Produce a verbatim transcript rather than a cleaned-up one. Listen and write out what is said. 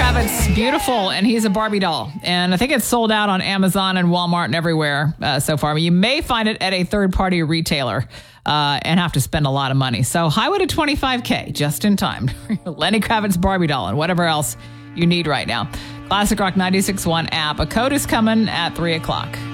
Kravitz, beautiful, and he's a Barbie doll. And I think it's sold out on Amazon and Walmart and everywhere uh, so far. You may find it at a third-party retailer uh, and have to spend a lot of money. So Highway to twenty-five K, just in time. Lenny Kravitz Barbie doll and whatever else you need right now. Classic Rock ninety-six point one app. A code is coming at three o'clock.